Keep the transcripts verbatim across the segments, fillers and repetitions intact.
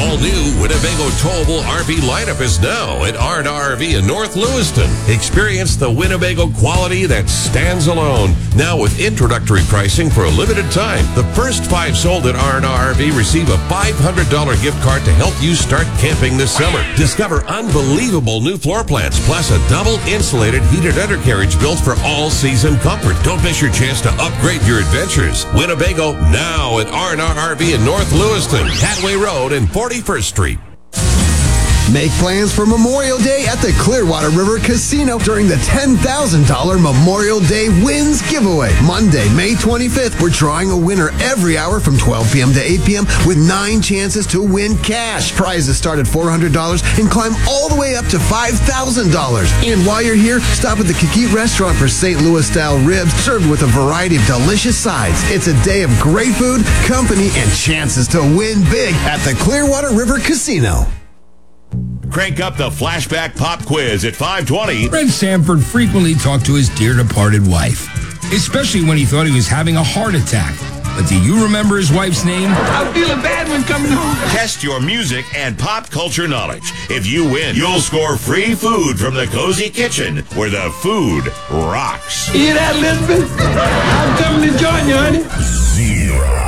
all-new Winnebago Towable R V lineup is now at R and R R V in North Lewiston. Experience the Winnebago quality that stands alone. Now with introductory pricing for a limited time. The first five sold at R and R R V receive a five hundred dollars gift card to help you start camping this summer. Discover unbelievable new floor plans, plus a double insulated heated undercarriage built for all-season comfort. Don't miss your chance to upgrade your adventures. Winnebago now at R and R R V in North Lewiston, Hatway Road and forty-first Street. Make plans for Memorial Day at the Clearwater River Casino during the ten thousand dollars Memorial Day Wins Giveaway. Monday, May twenty-fifth, we're drawing a winner every hour from twelve p.m. to eight p.m. with nine chances to win cash. Prizes start at four hundred dollars and climb all the way up to five thousand dollars. And while you're here, stop at the Kiki Restaurant for Saint Louis-style ribs served with a variety of delicious sides. It's a day of great food, company, and chances to win big at the Clearwater River Casino. Crank up the Flashback Pop Quiz at five twenty. Fred Sanford frequently talked to his dear departed wife, especially when he thought he was having a heart attack. But do you remember his wife's name? I'm feeling bad when coming home. Test your music and pop culture knowledge. If you win, you'll score free food from the Cozy Kitchen, where the food rocks. Hear that, Elizabeth? I'm coming to join you, honey. Zero.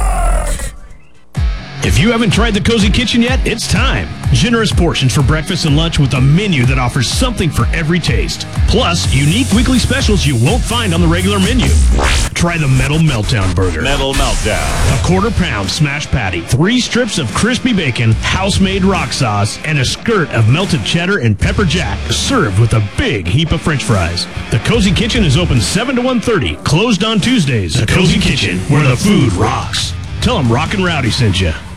If you haven't tried the Cozy Kitchen yet, it's time. Generous portions for breakfast and lunch with a menu that offers something for every taste. Plus, unique weekly specials you won't find on the regular menu. Try the Metal Meltdown Burger. Metal Meltdown. A quarter pound smashed patty, three strips of crispy bacon, house-made rock sauce, and a skirt of melted cheddar and pepper jack, served with a big heap of French fries. The Cozy Kitchen is open seven to one thirty, closed on Tuesdays. The Cozy Kitchen, where the food rocks. Tell them Rock and Rowdy sent you.